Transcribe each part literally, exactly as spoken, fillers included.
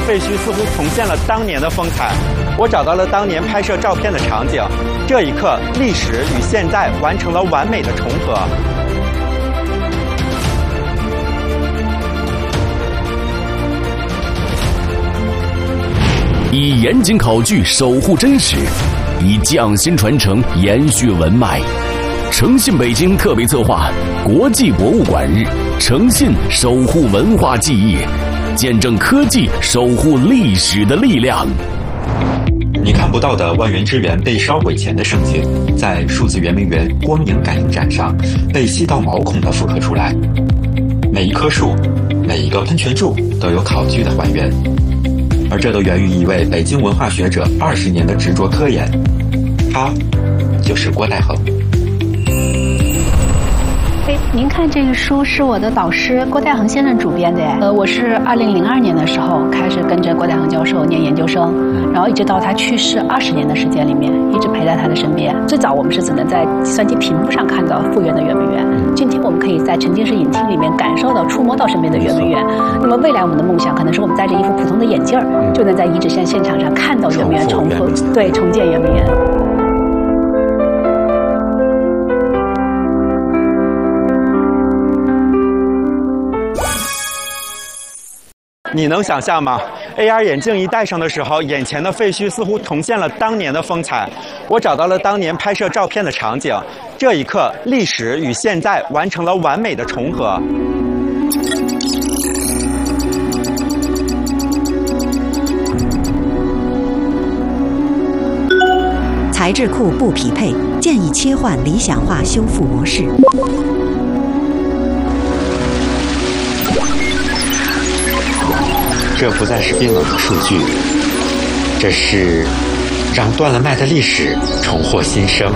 废墟似乎重现了当年的风采。我找到了当年拍摄照片的场景，这一刻，历史与现在完成了完美的重合。 以严谨考据守护真实，以匠心传承延续文脉。诚信北京特别策划国际博物馆日，诚信守护文化记忆，见证科技守护历史的力量。 你看不到的万源之源被烧毁前的盛景，在数字圆明园光影感应展上被细到毛孔的复刻出来。每一棵树，每一个喷泉柱都有考据的还原，而这都源于一位北京文化学者二十年的执着科研，他就是郭代恒。 哎，您看这个书是我的导师郭代恒先生主编的。呃，我是二零零二年的时候开始跟着郭代恒教授念研究生，然后一直到他去世二十年的时间里面，一直陪在他的身边。最早我们是只能在计算机屏幕上看到复原的圆明园，今天我们可以在沉浸式影厅里面感受到、触摸到身边的圆明园。那么未来我们的梦想可能是我们戴着一副普通的眼镜儿，就能在遗址现现场上看到圆明园重复，对，重建圆明园。 你能想象吗 ？A R 眼镜一戴上的时候，眼前的废墟似乎重现了当年的风采。我找到了当年拍摄照片的场景，这一刻，历史与现在完成了完美的重合。 材质库不匹配，建议切换理想化修复模式。 这不再是冰冷的数据，这是让断了脉的历史重获新生。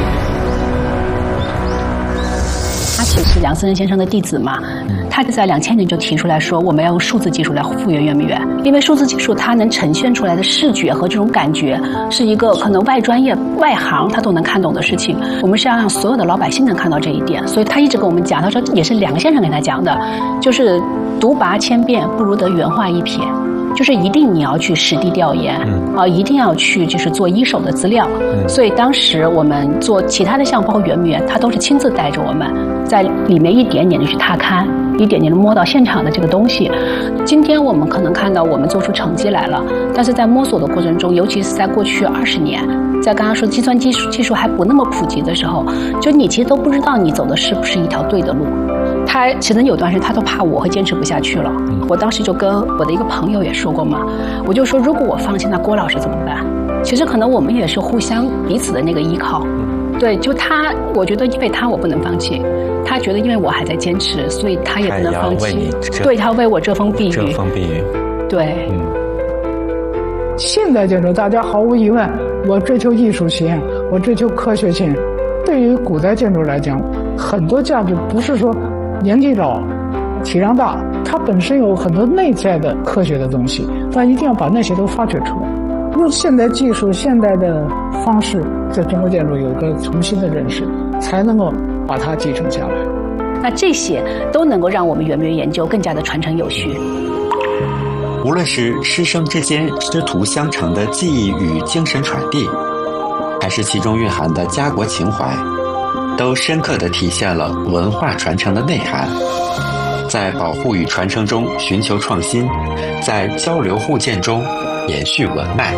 他其实是梁思成先生的弟子嘛，他在两千年就提出来说，我们要用数字技术来复原圆明园，因为数字技术它能呈现出来的视觉和这种感觉，是一个可能外专业、外行他都能看懂的事情。我们是要让所有的老百姓能看到这一点，所以他一直跟我们讲，他说也是梁先生跟他讲的，就是读拔千遍不如得原画一瞥。就是一定你要去实地调研，嗯、啊，一定要去就是做一手的资料。嗯、所以当时我们做其他的项目，包括圆明园，他都是亲自带着我们在里面一点点的去踏勘，一点点的摸到现场的这个东西。今天我们可能看到我们做出成绩来了，但是在摸索的过程中，尤其是在过去二十年，在刚刚说计算机技术技术还不那么普及的时候，就你其实都不知道你走的是不是一条对的路。他其实有段时间他都怕我会坚持不下去了。我当时就跟我的一个朋友也说过嘛，我就说如果我放弃，那郭老师怎么办？其实可能我们也是互相彼此的那个依靠。对，就他，我觉得因为他我不能放弃，他觉得因为我还在坚持，所以他也不能放弃。对，他为我遮风避雨。 遮风避雨。 对。嗯。 现代建筑大家毫无疑问，我追求艺术性，我追求科学性。对于古代建筑来讲，很多价值不是说年纪老、体量大，它本身有很多内在的科学的东西，但一定要把那些都发掘出来。用现代技术、现代的方式，在中国建筑有一个重新的认识，才能够把它继承下来。 那这些都能够让我们圆明园研究更加的传承有序。 无论是师生之间师徒相承的技艺与精神传递，还是其中蕴含的家国情怀，都深刻地体现了文化传承的内涵。在保护与传承中寻求创新，在交流互鉴中延续文脉。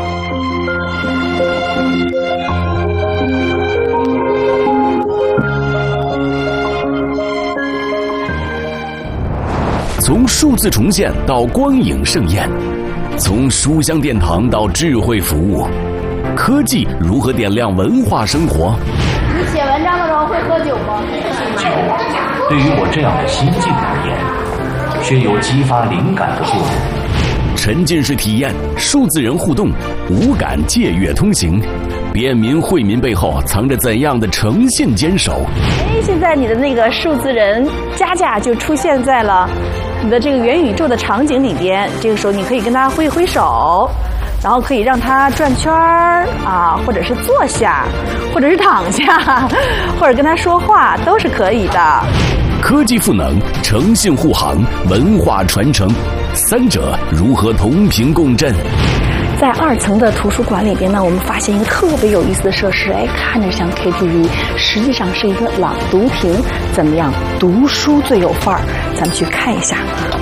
从数字重现到光影盛宴，从书香殿堂到智慧服务，科技如何点亮文化生活？ 你写文章的时候会喝酒吗？ 酒对于我这样的心境而言，却有激发灵感的作用。 沉浸式体验，数字人互动，五感借阅通行，便民惠民背后藏着怎样的诚信坚守？ 哎，现在你的那个数字人佳佳就出现在了你的这个元宇宙的场景里边，这个时候你可以跟他挥挥手，然后可以让他转圈儿啊，或者是坐下，或者是躺下，或者跟他说话，都是可以的。 科技赋能、诚信护航、文化传承，三者如何同频共振？ 在二层的图书馆里边呢，我们发现一个特别有意思的设施，哎，看着像 K T V， 实际上是一个朗读亭。怎么样？读书最有范儿，咱们去看一下。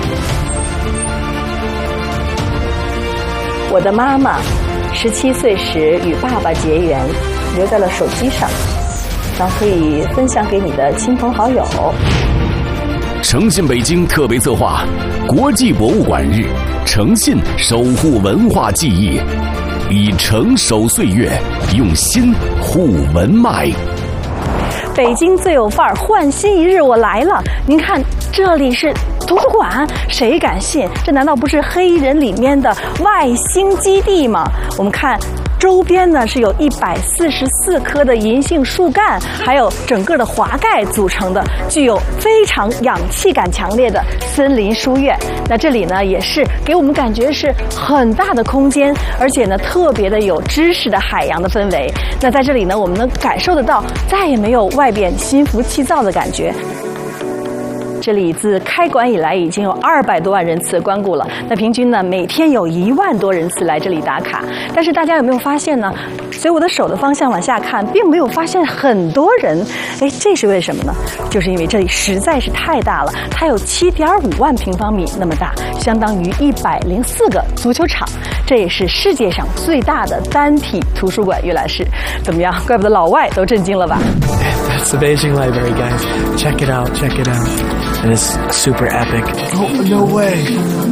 我的妈妈十七岁时与爸爸结缘，留在了手机上，然后可以分享给你的亲朋好友。 诚信北京特别策划国际博物馆日，诚信守护文化记忆，以诚守岁月，用心护文脉。 北京最有范儿，焕新一日我来了。您看，这里是图书馆，谁敢信？这难道不是黑人里面的外星基地吗？我们看周边呢是有一百四十四棵的银杏树干，还有整个的华盖组成的，具有非常氧气感强烈的森林书院。那这里呢也是给我们感觉是很大的空间，而且呢特别的有知识的海洋的氛围。那在这里呢，我们能感受得到再也没有外边心浮气躁的感觉。这里自开馆以来已经有二百多万人次光顾了，那平均呢每天有一万多人次来这里打卡。但是大家有没有发现呢？随我的手的方向往下看，并没有发现很多人。哎，这是为什么呢？就是因为这里实在是太大了，它有七点五万平方米那么大，相当于一百零四个足球场。这也是世界上最大的单体图书馆阅览室。怎么样？怪不得老外都震惊了吧？ That's the Beijing Library, guys. Check it out, check it out. And it's super epic. Oh, no way.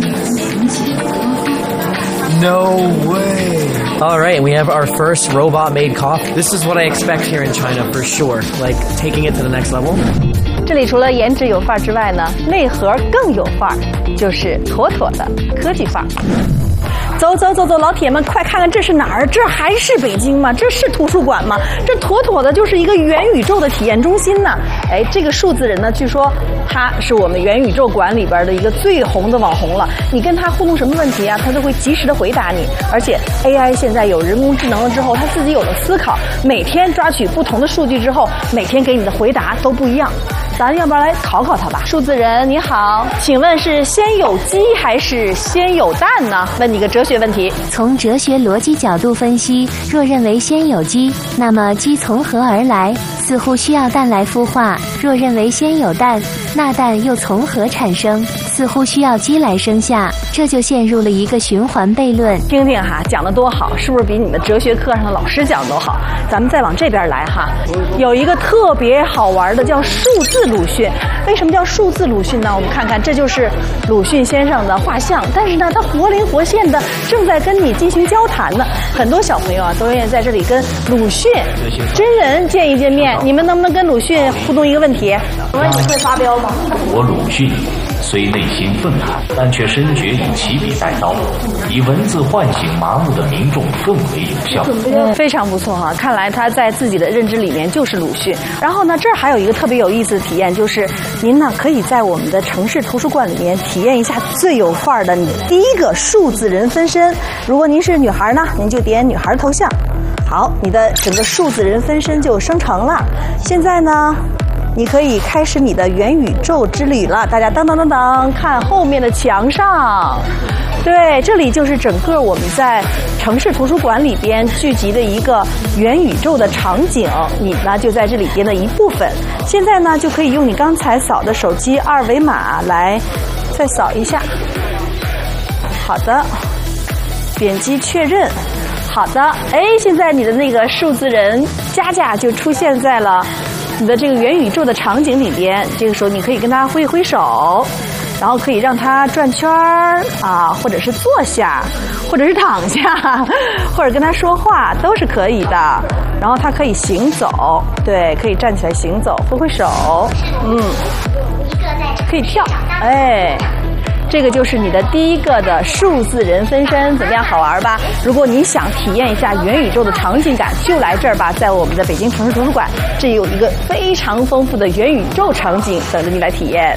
No way. All right, we have our first robot-made coffee. This is what I expect here in China for sure. Like, taking it to the next level. 这里除了颜值有范儿之外呢，内核更有范儿，就是妥妥的科技范儿。走走走走，老铁们，快看看这是哪儿？这还是北京吗？这是图书馆吗？这妥妥的就是一个元宇宙的体验中心呢。哎，这个数字人呢，据说他是我们元宇宙馆里边的一个最红的网红了。你跟他互动什么问题啊，他都会及时的回答你。而且 A I 现在有人工智能了之后，他自己有了思考，每天抓取不同的数据之后，每天给你的回答都不一样。咱要不要来考考他吧？数字人你好，请问是先有鸡还是先有蛋呢？问你个哲学问题。 从哲学逻辑角度分析，若认为先有鸡，那么鸡从何而来？似乎需要蛋来孵化；若认为先有蛋，那蛋又从何产生？似乎需要鸡来生下。这就陷入了一个循环悖论。 听听哈，讲得多好，是不是比你们哲学课上的老师讲的都好？咱们再往这边来哈，有一个特别好玩的叫数字鲁迅。为什么叫数字鲁迅呢？我们看看，这就是鲁迅先生的画像，但是呢，他活灵活现的正在跟你进行交谈呢。很多小朋友啊，都愿意在这里跟鲁迅真人见一见面。你们能不能跟鲁迅互动一个问题？请问你会发飙吗？ 我鲁迅虽内心愤慨，但却深觉以起笔带刀，以文字唤醒麻木的民众更为有效。 嗯，非常不错哈、啊！看来他在自己的认知里面就是鲁迅。然后呢，这儿还有一个特别有意思的体验，就是您呢可以在我们的城市图书馆里面体验一下最有范儿的你第一个数字人分身。如果您是女孩呢，您就点女孩头像。好，你的整个数字人分身就生成了。现在呢，你可以开始你的元宇宙之旅了。大家当当当当，看后面的墙上，对，这里就是整个我们在城市图书馆里边聚集的一个元宇宙的场景，你呢就在这里边的一部分。现在呢就可以用你刚才扫的手机二维码来再扫一下。好的，点击确认。好的，哎，现在你的那个数字人佳佳就出现在了你的这个元宇宙的场景里边。这个时候你可以跟他挥挥手，然后可以让他转圈儿啊，或者是坐下，或者是躺下，或者跟他说话都是可以的。然后他可以行走，对，可以站起来行走，挥挥手，嗯，可以跳，哎。这个就是你的第一个的数字人分身，怎么样，好玩吧？如果你想体验一下元宇宙的场景感，就来这儿吧，在我们的北京城市图书馆，这有一个非常丰富的元宇宙场景等着你来体验。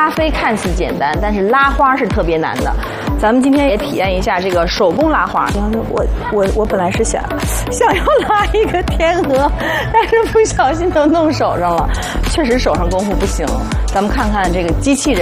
拉飞看似简单，但是拉花是特别难的。咱们今天也体验一下这个手工拉花。我我我本来是想想要拉一个天鹅，但是不小心都弄手上了，确实手上功夫不行。咱们看看这个机器人